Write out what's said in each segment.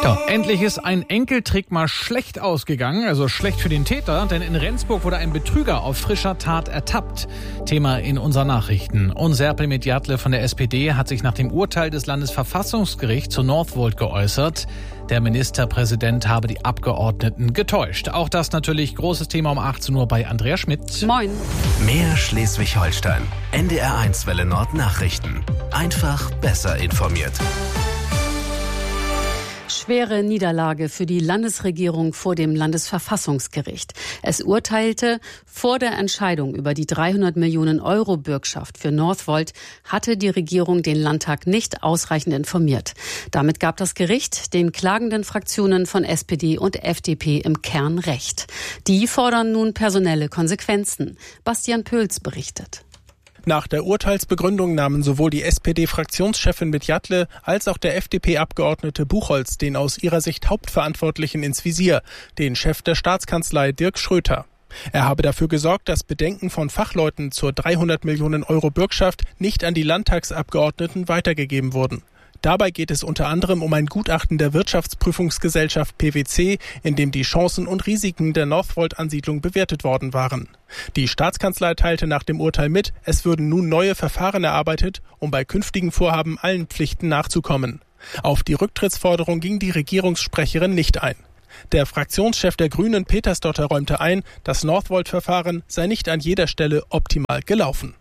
Ja, endlich ist ein Enkeltrick mal schlecht ausgegangen, also schlecht für den Täter, denn in Rendsburg wurde ein Betrüger auf frischer Tat ertappt. Thema in unseren Nachrichten. Und Serpil Medjatle von der SPD hat sich nach dem Urteil des Landesverfassungsgerichts zu Northvolt geäußert. Der Ministerpräsident habe die Abgeordneten getäuscht. Auch das natürlich großes Thema um 18 Uhr bei Andrea Schmidt. Moin. Mehr Schleswig-Holstein. NDR1 Welle Nord Nachrichten. Einfach besser informiert. Schwere Niederlage für die Landesregierung vor dem Landesverfassungsgericht. Es urteilte, vor der Entscheidung über die 300 Millionen Euro Bürgschaft für Northvolt hatte die Regierung den Landtag nicht ausreichend informiert. Damit gab das Gericht den klagenden Fraktionen von SPD und FDP im Kern recht. Die fordern nun personelle Konsequenzen. Bastian Pöls berichtet. Nach der Urteilsbegründung nahmen sowohl die SPD-Fraktionschefin Medjatle als auch der FDP-Abgeordnete Buchholz den aus ihrer Sicht Hauptverantwortlichen ins Visier, den Chef der Staatskanzlei Dirk Schröter. Er habe dafür gesorgt, dass Bedenken von Fachleuten zur 300 Millionen Euro Bürgschaft nicht an die Landtagsabgeordneten weitergegeben wurden. Dabei geht es unter anderem um ein Gutachten der Wirtschaftsprüfungsgesellschaft PwC, in dem die Chancen und Risiken der Northvolt-Ansiedlung bewertet worden waren. Die Staatskanzlei teilte nach dem Urteil mit, es würden nun neue Verfahren erarbeitet, um bei künftigen Vorhaben allen Pflichten nachzukommen. Auf die Rücktrittsforderung ging die Regierungssprecherin nicht ein. Der Fraktionschef der Grünen, Petersdotter, räumte ein, das Northvolt-Verfahren sei nicht an jeder Stelle optimal gelaufen.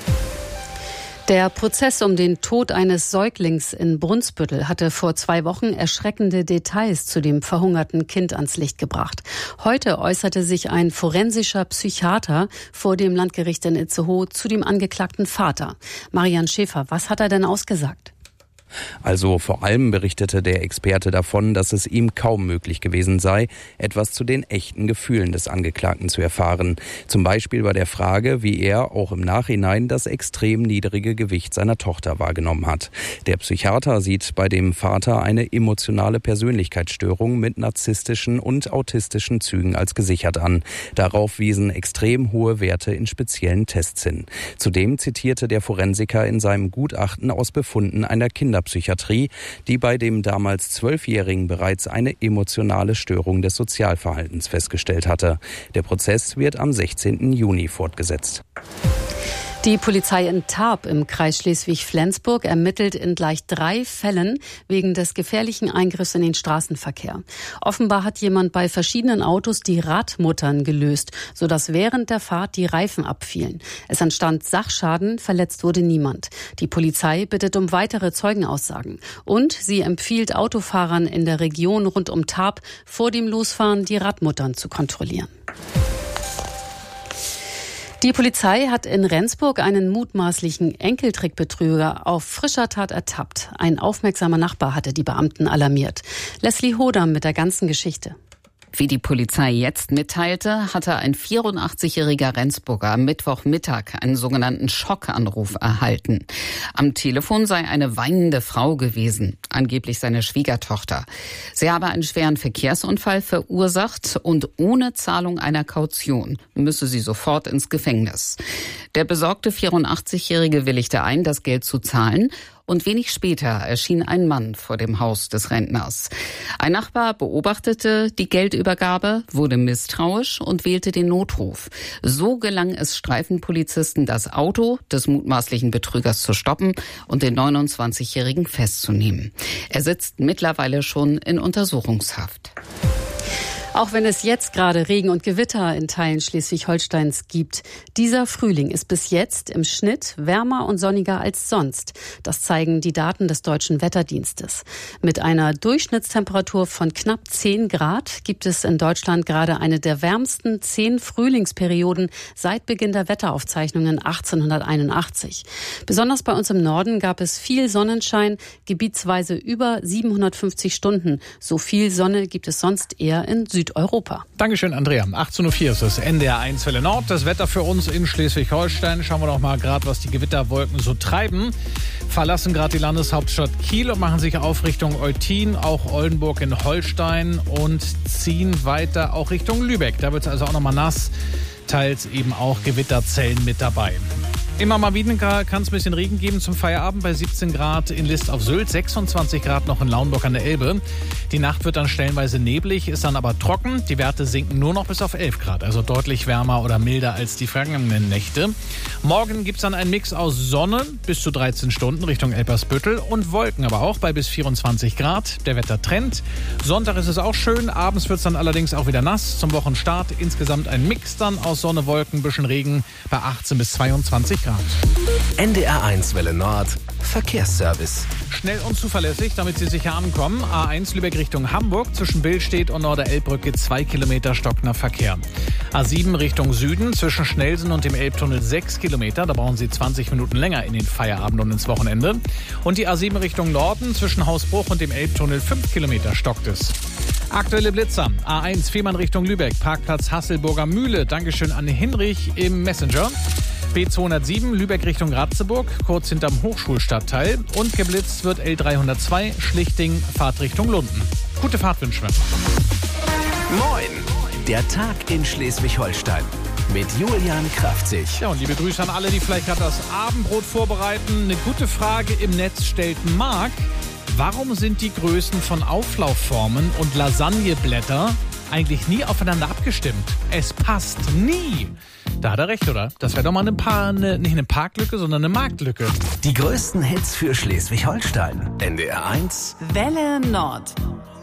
Der Prozess um den Tod eines Säuglings in Brunsbüttel hatte vor 2 Wochen erschreckende Details zu dem verhungerten Kind ans Licht gebracht. Heute äußerte sich ein forensischer Psychiater vor dem Landgericht in Itzehoe zu dem angeklagten Vater. Marian Schäfer, was hat er denn ausgesagt? Also vor allem berichtete der Experte davon, dass es ihm kaum möglich gewesen sei, etwas zu den echten Gefühlen des Angeklagten zu erfahren. Zum Beispiel bei der Frage, wie er auch im Nachhinein das extrem niedrige Gewicht seiner Tochter wahrgenommen hat. Der Psychiater sieht bei dem Vater eine emotionale Persönlichkeitsstörung mit narzisstischen und autistischen Zügen als gesichert an. Darauf wiesen extrem hohe Werte in speziellen Tests hin. Zudem zitierte der Forensiker in seinem Gutachten aus Befunden einer Kinderpsychiatrie, die bei dem damals 12-Jährigen bereits eine emotionale Störung des Sozialverhaltens festgestellt hatte. Der Prozess wird am 16. Juni fortgesetzt. Die Polizei in Tarp im Kreis Schleswig-Flensburg ermittelt in gleich 3 Fällen wegen des gefährlichen Eingriffs in den Straßenverkehr. Offenbar hat jemand bei verschiedenen Autos die Radmuttern gelöst, sodass während der Fahrt die Reifen abfielen. Es entstand Sachschaden, verletzt wurde niemand. Die Polizei bittet um weitere Zeugenaussagen. Und sie empfiehlt Autofahrern in der Region rund um Tarp vor dem Losfahren die Radmuttern zu kontrollieren. Die Polizei hat in Rendsburg einen mutmaßlichen Enkeltrickbetrüger auf frischer Tat ertappt. Ein aufmerksamer Nachbar hatte die Beamten alarmiert. Leslie Hodam mit der ganzen Geschichte. Wie die Polizei jetzt mitteilte, hatte ein 84-jähriger Rendsburger am Mittwochmittag einen sogenannten Schockanruf erhalten. Am Telefon sei eine weinende Frau gewesen, angeblich seine Schwiegertochter. Sie habe einen schweren Verkehrsunfall verursacht und ohne Zahlung einer Kaution müsse sie sofort ins Gefängnis. Der besorgte 84-Jährige willigte ein, das Geld zu zahlen. Und wenig später erschien ein Mann vor dem Haus des Rentners. Ein Nachbar beobachtete die Geldübergabe, wurde misstrauisch und wählte den Notruf. So gelang es Streifenpolizisten, das Auto des mutmaßlichen Betrügers zu stoppen und den 29-Jährigen festzunehmen. Er sitzt mittlerweile schon in Untersuchungshaft. Auch wenn es jetzt gerade Regen und Gewitter in Teilen Schleswig-Holsteins gibt, dieser Frühling ist bis jetzt im Schnitt wärmer und sonniger als sonst. Das zeigen die Daten des Deutschen Wetterdienstes. Mit einer Durchschnittstemperatur von knapp 10 Grad gibt es in Deutschland gerade eine der wärmsten 10 Frühlingsperioden seit Beginn der Wetteraufzeichnungen 1881. Besonders bei uns im Norden gab es viel Sonnenschein, gebietsweise über 750 Stunden. So viel Sonne gibt es sonst eher in Südeuropa. Dankeschön, Andrea. 18.04 Uhr ist es NDR1 Welle Nord. Das Wetter für uns in Schleswig-Holstein. Schauen wir doch mal gerade, was die Gewitterwolken so treiben. Verlassen gerade die Landeshauptstadt Kiel und machen sich auf Richtung Eutin, auch Oldenburg in Holstein und ziehen weiter auch Richtung Lübeck. Da wird es also auch nochmal nass. Teils eben auch Gewitterzellen mit dabei. Immer mal wieder kann es ein bisschen Regen geben zum Feierabend bei 17 Grad in List auf Sylt, 26 Grad noch in Lauenburg an der Elbe. Die Nacht wird dann stellenweise neblig, ist dann aber trocken. Die Werte sinken nur noch bis auf 11 Grad, also deutlich wärmer oder milder als die vergangenen Nächte. Morgen gibt es dann einen Mix aus Sonne bis zu 13 Stunden Richtung Elbersbüttel und Wolken, aber auch bei bis 24 Grad. Der Wettertrend. Sonntag ist es auch schön, abends wird es dann allerdings auch wieder nass. Zum Wochenstart insgesamt ein Mix dann aus Sonne, Wolken, bisschen Regen bei 18 bis 22 Grad. NDR1 Welle Nord, Verkehrsservice. Schnell und zuverlässig, damit Sie sicher ankommen. A1 Lübeck Richtung Hamburg, zwischen Billstedt und Norder-Elbbrücke 2 Kilometer stockender Verkehr. A7 Richtung Süden, zwischen Schnelsen und dem Elbtunnel 6 Kilometer. Da brauchen Sie 20 Minuten länger in den Feierabend und ins Wochenende. Und die A7 Richtung Norden, zwischen Hausbruch und dem Elbtunnel 5 Kilometer stockt es. Aktuelle Blitzer. A1 Fehmarn Richtung Lübeck, Parkplatz Hasselburger Mühle. Dankeschön an Hinrich im Messenger. B207 Lübeck Richtung Ratzeburg, kurz hinterm Hochschulstadtteil. Und geblitzt wird L302 Schlichting, Fahrtrichtung Lunden. Gute Fahrt wünschen wir. Moin, der Tag in Schleswig-Holstein mit Julian Kraftzig. Ja, und liebe Grüße an alle, die vielleicht gerade das Abendbrot vorbereiten. Eine gute Frage im Netz stellt Marc. Warum sind die Größen von Auflaufformen und Lasagneblätter eigentlich nie aufeinander abgestimmt? Es passt nie. Da hat er recht, oder? Das wäre doch mal nicht eine Parklücke, sondern eine Marktlücke. Die größten Hits für Schleswig-Holstein. NDR1 Welle Nord.